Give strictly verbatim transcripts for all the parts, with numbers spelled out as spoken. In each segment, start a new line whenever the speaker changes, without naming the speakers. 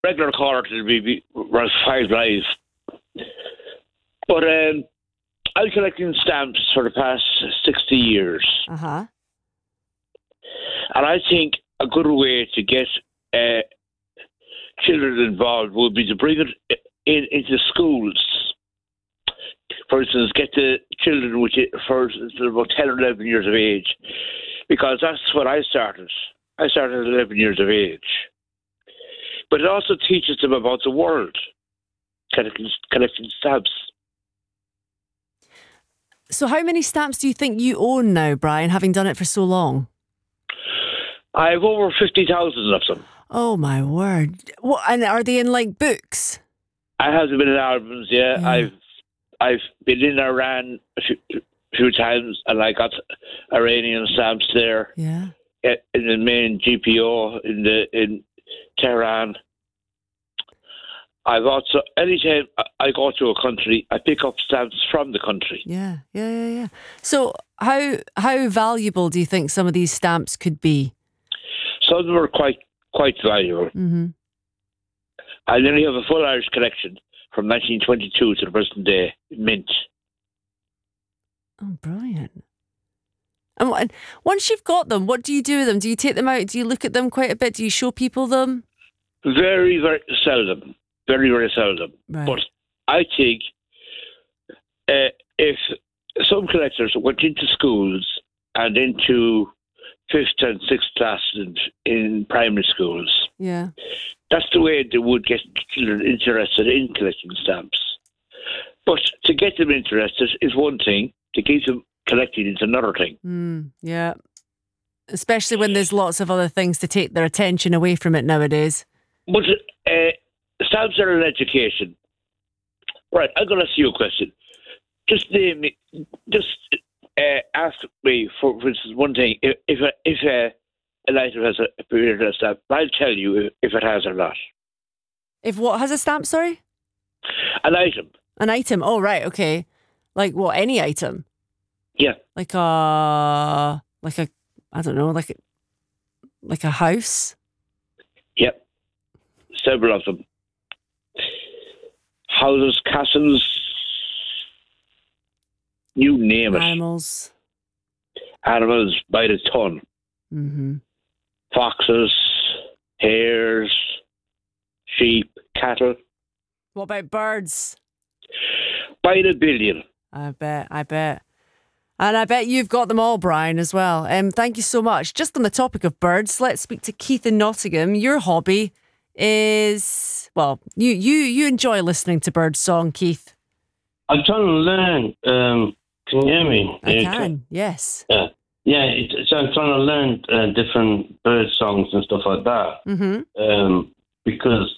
regular card would be, be was five live. But um, I'm collecting stamps for the past sixty years.
Uh-huh.
And I think a good way to get uh, children involved would be to bring it in, into schools. For instance, get the children which for about ten or eleven years of age, because that's what I started. I started at eleven years of age. But it also teaches them about the world, collecting, collecting stamps.
So how many stamps do you think you own now, Brian, having done it for so long?
I have over fifty thousand of them.
Oh, my word. What, and are they in, like, books?
I have them in albums, yeah.
Yeah.
I've I've been in Iran a few, few times, and I got Iranian stamps there.
Yeah.
In the main G P O in the in Tehran. I've also, anytime I go to a country, I pick up stamps from the country.
Yeah, yeah, yeah, yeah. So how how valuable do you think some of these stamps could be?
Some of them are quite quite valuable.
Mm-hmm.
I nearly have a full Irish collection from nineteen twenty-two to the present day, mint.
Oh, brilliant. And what, once you've got them, what do you do with them? Do you take them out? Do you look at them quite a bit? Do you show people them?
Very, very seldom. Very, very seldom.
Right.
But I think uh, if some collectors went into schools and into fifth and sixth class in, in primary schools,
Yeah.
that's the way they would get children interested in collecting stamps. But to get them interested is one thing. To keep them collecting is another thing.
Mm, yeah. Especially when there's lots of other things to take their attention away from it nowadays.
But uh, stamps are an education. Right, I'm going to ask you a question. Just name me, just uh, ask me, for, for instance, one thing. If if, a, if a, an item has a, a period of stamp, I'll tell you if, if it has or not.
If what has a stamp, sorry?
An item.
An item. Oh, right, okay. Like what, any item?
Yeah.
Like a, like a, I don't know, like a, like a house?
Yep. Several of them. Houses, castles, you name it.
Animals.
Animals by the ton.
Mm-hmm.
Foxes, hares, sheep, cattle.
What about birds?
By the billion.
I bet, I bet. And I bet you've got them all, Brian, as well. Um, thank you so much. Just on the topic of birds, let's speak to Keith in Nottingham. Your hobby is, well, you you you enjoy listening to bird song, Keith.
I'm trying to learn. Um, can you hear me?
I
Yeah,
can, yes.
Yeah, yeah. It's, so I'm trying to learn uh, different bird songs and stuff like that.
Mm-hmm.
Um, because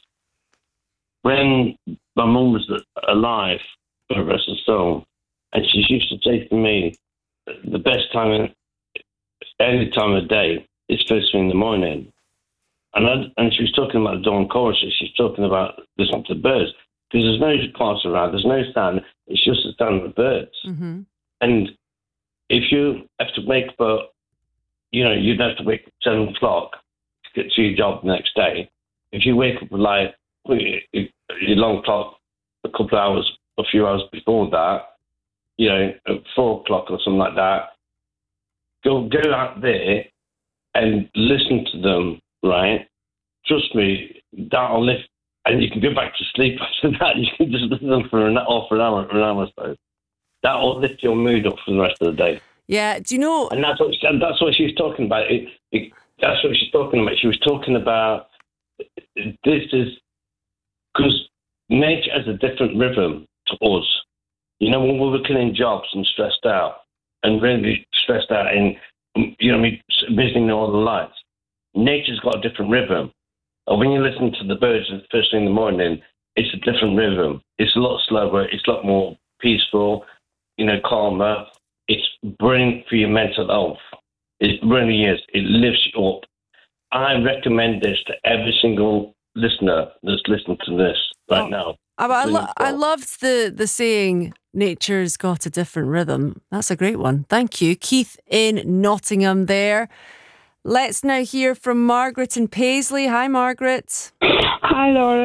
when my mum was alive, for the rest of the soul, and she used to say to me, the best time, any time of day, is first thing in the morning. And I, and she was talking about the dawn chorus. She's talking about listening to the birds. Because there's no class around, there's no sound, it's just the sound of the birds.
Mm-hmm.
And if you have to wake up, you know, you'd have to wake up at seven o'clock to get to your job the next day. If you wake up like your long clock a couple of hours, a few hours before that, you know, at four o'clock or something like that, go go out there and listen to them, right? Trust me, that'll lift, and you can go back to sleep after that. You can just listen to them for an hour, for an hour, for an hour or so. That'll lift your mood up for the rest of the day.
Yeah, do you know?
And that's what she, and that's what she was talking about. It, it, that's what she's talking about. She was talking about this is because nature has a different rhythm to us. You know, when we're working in jobs and stressed out, and really stressed out in, you know, visiting all the lights, nature's got a different rhythm. And when you listen to the birds first thing in the morning, it's a different rhythm. It's a lot slower. It's a lot more peaceful, you know, calmer. It's brilliant for your mental health. It really is. It lifts you up. I recommend this to every single listener that's listening to this right
Oh,
now.
I, I,
Really
lo- I
cool.
loved the, the saying, nature's got a different rhythm. That's a great one. Thank you. Keith in Nottingham there. Let's now hear from Margaret in Paisley. Hi, Margaret.
Hi, Laura.